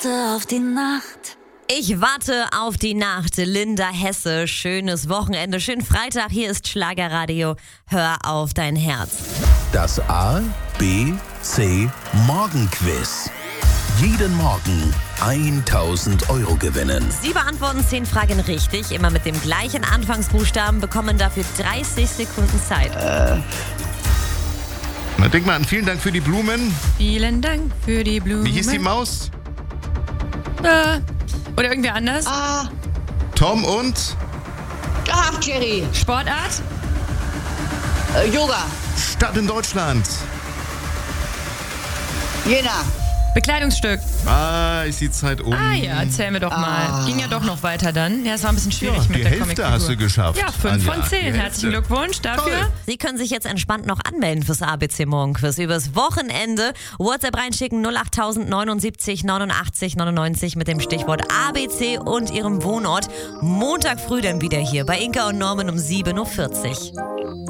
warte auf die Nacht. Ich warte auf die Nacht. Linda Hesse, schönes Wochenende, schönen Freitag. Hier ist Schlagerradio. Hör auf dein Herz. Das A, B, C Morgenquiz. Jeden Morgen 1000 Euro gewinnen. Sie beantworten 10 Fragen richtig, immer mit dem gleichen Anfangsbuchstaben, bekommen dafür 30 Sekunden Zeit. Na, denk mal an, vielen Dank für die Blumen. Vielen Dank für die Blumen. Wie hieß die Maus? Oder irgendwer anders? Tom und Jerry. Sportart? Yoga. Stadt in Deutschland. Jena. Bekleidungsstück. Ist die Zeit um. Ah ja, erzähl mir doch mal. Ging ja doch noch weiter dann. Ja, es war ein bisschen schwierig die mit der Hälfte Comicfigur. hast du geschafft. Ja, 5 von Anja, 10. die Herzlichen Hälfte. Glückwunsch dafür. Toll. Sie können sich jetzt entspannt noch anmelden fürs ABC Morgenquiz übers Wochenende. WhatsApp reinschicken 08000 79 89 99 mit dem Stichwort ABC und Ihrem Wohnort. Montag früh dann wieder hier bei Inka und Norman um 7.40 Uhr.